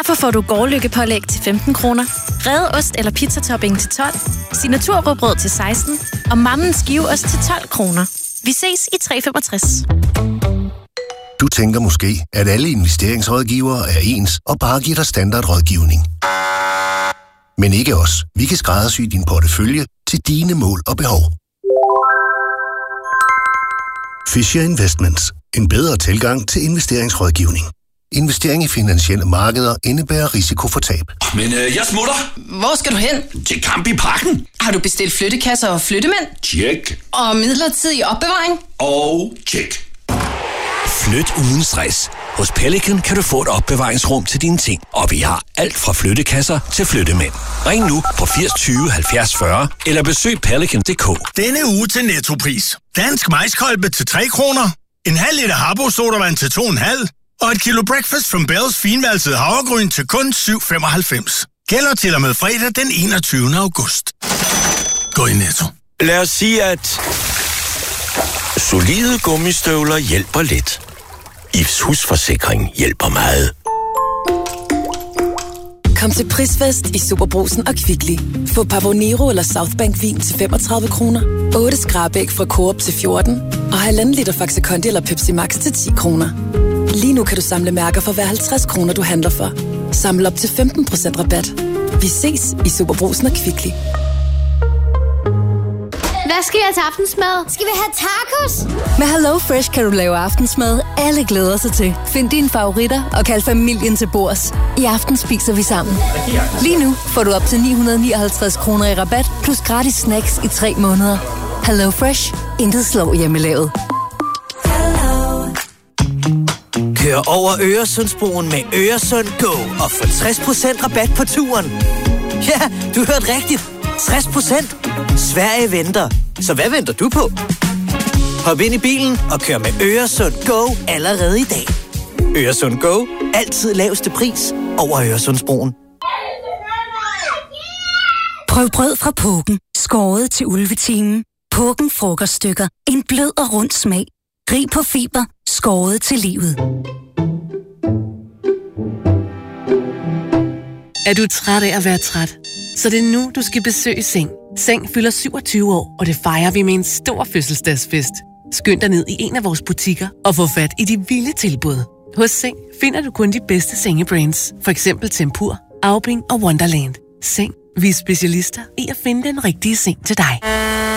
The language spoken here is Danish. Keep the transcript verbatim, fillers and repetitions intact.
Derfor får du gårdløkkepålæg til femten kroner, revet ost eller pizzatopping til tolv, signaturrugbrød til seksten og Mammens skiveost til tolv kroner. Vi ses i tre femogtres. Du tænker måske, at alle investeringsrådgivere er ens og bare giver dig standardrådgivning. Men ikke os. Vi kan skræddersy din portefølje til dine mål og behov. Fisher Investments. En bedre tilgang til investeringsrådgivning. Investering i finansielle markeder indebærer risiko for tab. Men øh, jeg smutter. Hvor skal du hen? Til Camp i Parken. Har du bestilt flyttekasser og flyttemænd? Tjek. Og midlertidig opbevaring? Og tjek. Flyt uden stress. Hos Pelican kan du få et opbevaringsrum til dine ting, og vi har alt fra flyttekasser til flyttemænd. Ring nu på firs tyve halvfjerds fyrre eller besøg pelican punktum d k. Denne uge til Nettopris. Dansk maiskolbe til tre kroner, en halv liter Habbo sodavand til to komma fem og et kilo Breakfast from Bells finvalset havregryn til kun syv femoghalvfems. Gælder til og med fredag den enogtyvende august. Gå i Netto. Lad os sige, at solide gummistøvler hjælper lidt. Ifs husforsikring hjælper meget. Kom til prisfest i Superbrugsen og Kvickly. Få Pavonero eller Southbank vin til femogtredive kroner, otte skrabæg fra Coop til fjorten og halvanden liter Faxe Kondi eller Pepsi Max til ti kroner. Lige nu kan du samle mærker for hver halvtreds kroner, du handler for. Samle op til femten procent rabat. Vi ses i Superbrugsen og Kvickly. Hvad skal jeg til aftensmad? Skal vi have tacos? Med Hello Fresh kan du lave aftensmad, alle glæder sig til. Find dine favoritter og kald familien til bords. I aften spiser vi sammen. Lige nu får du op til ni hundrede nioghalvtreds kroner i rabat, plus gratis snacks i tre måneder. Hello Fresh. Intet slår hjemmelavet. Kør over Øresundsbroen med Øresund Go og få tres procent rabat på turen. Ja, du hørte rigtigt. tres procent. Sverige venter. Så hvad venter du på? Hop ind i bilen og kør med Øresund Go allerede i dag. Øresund Go. Altid laveste pris over Øresundsbroen. Prøv brød fra Pågen. Skåret til ulvetimen. Pågen frokoststykker. En blød og rund smag. Rig på fiber. Skåret til livet. Er du træt af at være træt? Så det er nu, du skal besøge Seng. Seng fylder syvogtyve år, og det fejrer vi med en stor fødselsdagsfest. Skynd dig ned i en af vores butikker og få fat i de vilde tilbud. Hos Seng finder du kun de bedste sengebrands. For eksempel Tempur, Aubing og Wonderland. Seng. Vi er specialister i at finde den rigtige seng til dig.